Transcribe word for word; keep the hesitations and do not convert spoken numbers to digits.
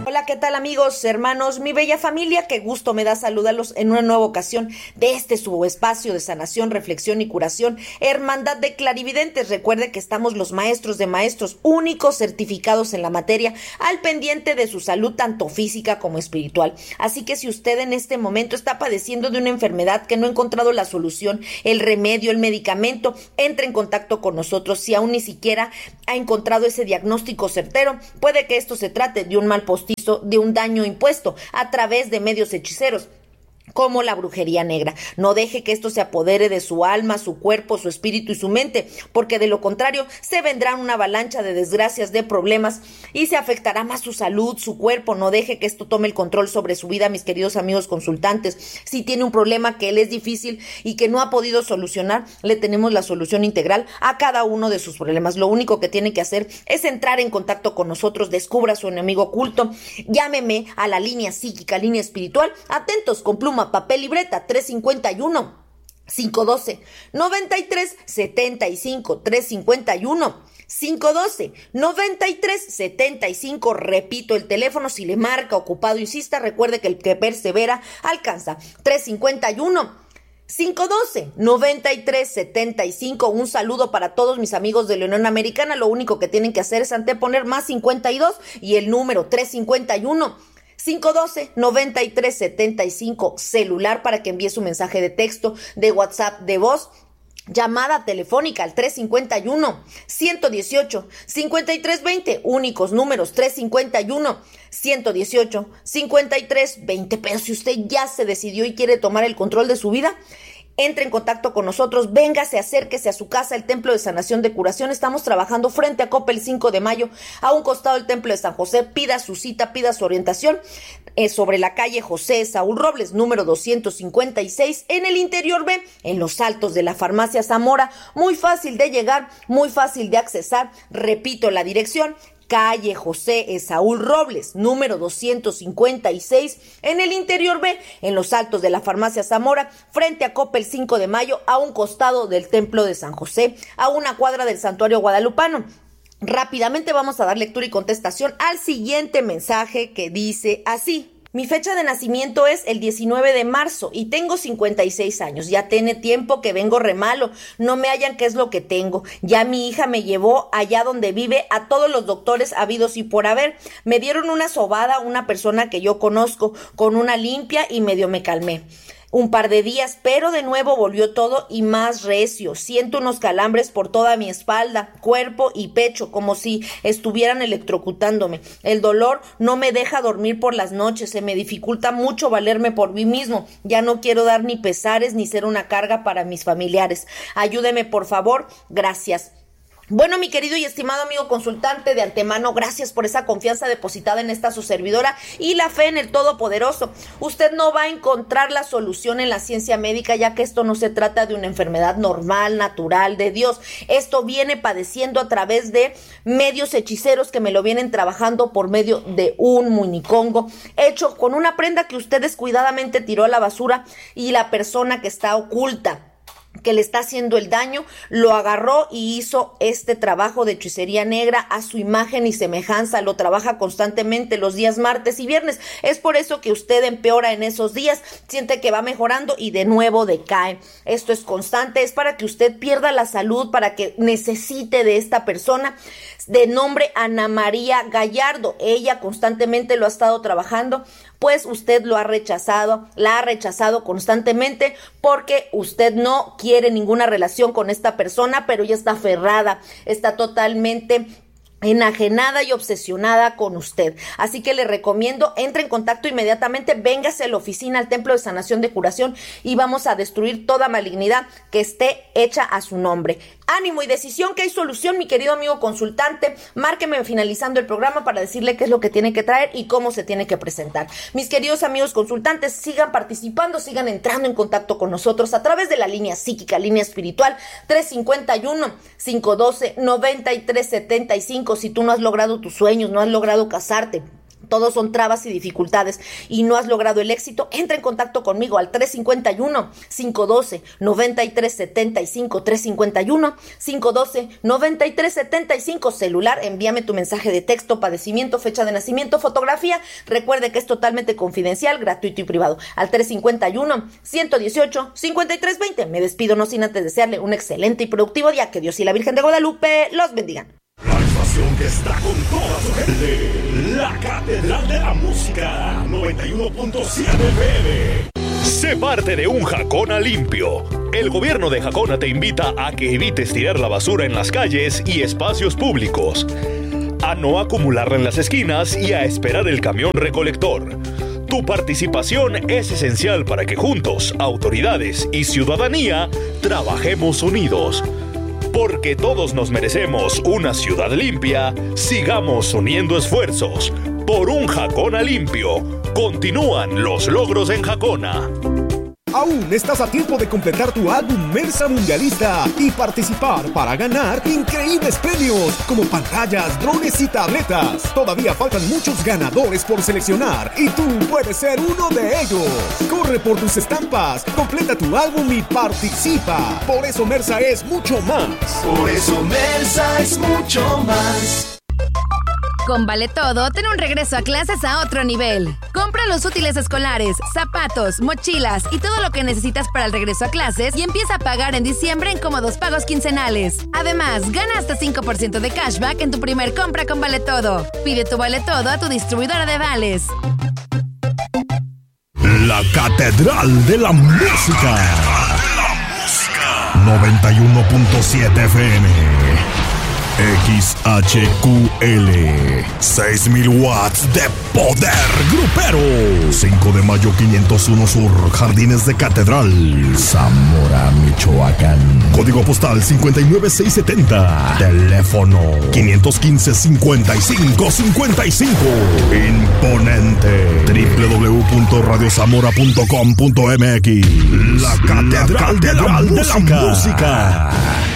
Hola, ¿qué tal amigos, hermanos, mi bella familia? Qué gusto me da saludarlos en una nueva ocasión de este su espacio de sanación, reflexión y curación, Hermandad de Clarividentes. Recuerde que estamos los maestros de maestros, únicos certificados en la materia, al pendiente de su salud tanto física como espiritual. Así que si usted en este momento está padeciendo de una enfermedad que no ha encontrado la solución, el remedio, el medicamento, entre en contacto con nosotros. Si aún ni siquiera ha encontrado ese diagnóstico certero, puede que esto se trate de un mal postizo, de un daño impuesto a través de medios hechiceros, como la brujería negra. No deje que esto se apodere de su alma, su cuerpo, su espíritu y su mente, porque de lo contrario se vendrá una avalancha de desgracias, de problemas, y se afectará más su salud, su cuerpo. No deje que esto tome el control sobre su vida, mis queridos amigos consultantes. Si tiene un problema que le es difícil y que no ha podido solucionar, le tenemos la solución integral a cada uno de sus problemas. Lo único que tiene que hacer es entrar en contacto con nosotros, descubra a su enemigo oculto, llámeme a la línea psíquica, línea espiritual, atentos con pluma, papel, libreta, tres cinco uno, cinco uno dos, nueve tres siete cinco, tres cinco uno, cinco uno dos, nueve tres siete cinco. Repito el teléfono, si le marca ocupado, insista, recuerde que el que persevera alcanza. Tres cinco uno, cinco uno dos, nueve tres siete cinco. Un saludo para todos mis amigos de la Unión Americana. Lo único que tienen que hacer es anteponer más cincuenta y dos y el número tres cinco uno, cinco uno dos, nueve tres siete cinco, celular para que envíe su mensaje de texto, de WhatsApp, de voz, llamada telefónica al tres cinco uno, uno uno ocho, cinco tres dos cero, únicos números tres cinco uno, uno uno ocho, cinco tres dos cero. Pero si usted ya se decidió y quiere tomar el control de su vida, entre en contacto con nosotros, véngase, acérquese a su casa, el Templo de Sanación de Curación. Estamos trabajando frente a Coppel cinco de mayo, a un costado del Templo de San José. Pida su cita, pida su orientación eh, sobre la calle José Saúl Robles, número doscientos cincuenta y seis, en el interior B, en los altos de la Farmacia Zamora. Muy fácil de llegar, muy fácil de accesar. Repito la dirección: calle José Esaúl Robles, número doscientos cincuenta y seis, en el interior B, en los altos de la Farmacia Zamora, frente a Coppel cinco de mayo, a un costado del Templo de San José, a una cuadra del Santuario Guadalupano. Rápidamente vamos a dar lectura y contestación al siguiente mensaje, que dice así: mi fecha de nacimiento es el diecinueve de marzo y tengo cincuenta y seis años. Ya tiene tiempo que vengo re malo. No me hallan qué es lo que tengo. Ya mi hija me llevó allá donde vive a todos los doctores habidos y por haber. Me dieron una sobada una persona que yo conozco, con una limpia, y medio me calmé un par de días, pero de nuevo volvió todo y más recio. Siento unos calambres por toda mi espalda, cuerpo y pecho, como si estuvieran electrocutándome. El dolor no me deja dormir por las noches, se me dificulta mucho valerme por mí mismo. Ya no quiero dar ni pesares ni ser una carga para mis familiares. Ayúdeme, por favor. Gracias. Bueno, mi querido y estimado amigo consultante, de antemano, gracias por esa confianza depositada en esta su servidora y la fe en el Todopoderoso. Usted no va a encontrar la solución en la ciencia médica, ya que esto no se trata de una enfermedad normal, natural, de Dios. Esto viene padeciendo a través de medios hechiceros que me lo vienen trabajando por medio de un muñicongo hecho con una prenda que usted descuidadamente tiró a la basura, y la persona que está oculta, que le está haciendo el daño, lo agarró y hizo este trabajo de hechicería negra a su imagen y semejanza. Lo trabaja constantemente los días martes y viernes. Es por eso que usted empeora en esos días, siente que va mejorando y de nuevo decae. Esto es constante, es para que usted pierda la salud, para que necesite de esta persona de nombre Ana María Gallardo. Ella constantemente lo ha estado trabajando, pues usted lo ha rechazado, la ha rechazado constantemente, porque usted no quiere ninguna relación con esta persona, pero ella está aferrada, está totalmente enajenada y obsesionada con usted. Así que le recomiendo, entre en contacto inmediatamente, véngase a la oficina, al Templo de Sanación de Curación, y vamos a destruir toda malignidad que esté hecha a su nombre. Ánimo y decisión, que hay solución, mi querido amigo consultante. Márqueme finalizando el programa para decirle qué es lo que tiene que traer y cómo se tiene que presentar. Mis queridos amigos consultantes, sigan participando, sigan entrando en contacto con nosotros a través de la línea psíquica, línea espiritual, tres cinco uno, cinco uno dos, nueve tres siete cinco. Si tú no has logrado tus sueños, no has logrado casarte, todos son trabas y dificultades y no has logrado el éxito, entra en contacto conmigo al tres cinco uno, cinco uno dos, nueve tres siete cinco, tres cinco uno, cinco uno dos, nueve tres siete cinco, celular, envíame tu mensaje de texto, padecimiento, fecha de nacimiento, fotografía. Recuerde que es totalmente confidencial, gratuito y privado. Al tres cinco uno, uno uno ocho, cinco tres dos cero. Me despido no sin antes desearle un excelente y productivo día. Que Dios y la Virgen de Guadalupe los bendigan. La estación que está con toda su gente, la Catedral de la Música, noventa y uno punto siete F M. Sé parte de un Jacona limpio. El gobierno de Jacona te invita a que evites tirar la basura en las calles y espacios públicos, a no acumularla en las esquinas y a esperar el camión recolector. Tu participación es esencial para que juntos, autoridades y ciudadanía, trabajemos unidos. Porque todos nos merecemos una ciudad limpia, sigamos uniendo esfuerzos. Por un Jacona limpio, continúan los logros en Jacona. Aún estás a tiempo de completar tu álbum Mersa Mundialista y participar para ganar increíbles premios como pantallas, drones y tabletas. Todavía faltan muchos ganadores por seleccionar y tú puedes ser uno de ellos. Corre por tus estampas, completa tu álbum y participa. Por eso Mersa es mucho más. Por eso Mersa es mucho más. Con Vale Todo, ten un regreso a clases a otro nivel. Compra los útiles escolares, zapatos, mochilas y todo lo que necesitas para el regreso a clases y empieza a pagar en diciembre en cómodos pagos quincenales. Además, gana hasta cinco por ciento de cashback en tu primer compra con Vale Todo. Pide tu Vale Todo a tu distribuidora de vales. La Catedral de la Música, noventa y uno punto siete F M. X H Q L, seis mil watts de poder grupero. cinco de mayo quinientos uno Sur, Jardines de Catedral, Zamora, Michoacán. Código postal cincuenta y nueve seis setenta. Teléfono quinientos quince, cincuenta y cinco cincuenta y cinco. Imponente. doble u doble u doble u punto radio zamora punto com punto m x. La Catedral de la Música.